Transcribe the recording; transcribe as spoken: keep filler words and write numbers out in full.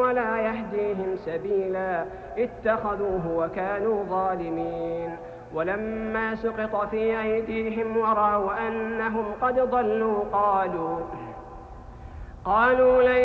ولا يهديهم سبيلا اتخذوه وكانوا ظالمين. ولما سقط في أيديهم ورأوا أنهم قد ضلوا قالوا قالوا